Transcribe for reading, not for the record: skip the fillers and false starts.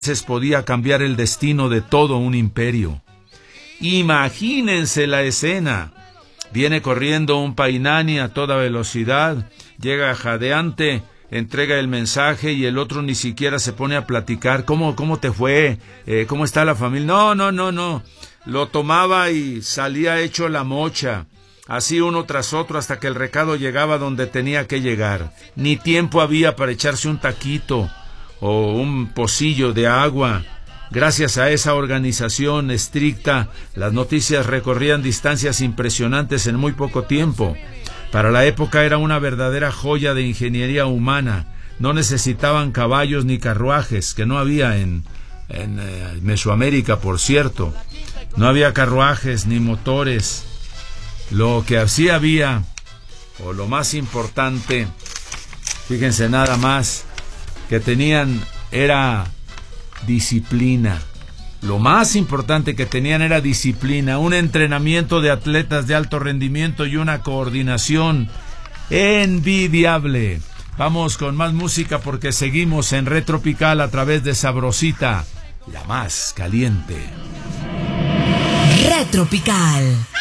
podía cambiar el destino de todo un imperio. Imagínense la escena. Viene corriendo un Painani a toda velocidad, llega jadeante, entrega el mensaje y el otro ni siquiera se pone a platicar. ¿Cómo te fue? ¿Cómo está la familia? No. Lo tomaba y salía hecho la mocha. Así uno tras otro hasta que el recado llegaba donde tenía que llegar. Ni tiempo había para echarse un taquito o un pocillo de agua. Gracias a esa organización estricta, las noticias recorrían distancias impresionantes en muy poco tiempo. Para la época era una verdadera joya de ingeniería humana. No necesitaban caballos ni carruajes, que no había en Mesoamérica, por cierto. No había carruajes ni motores. Lo que sí había, o lo más importante, fíjense nada más, que tenían era disciplina. Lo más importante que tenían era disciplina, un entrenamiento de atletas de alto rendimiento y una coordinación envidiable. Vamos con más música porque seguimos en Red Tropical a través de Sabrosita, la más caliente. Red Tropical.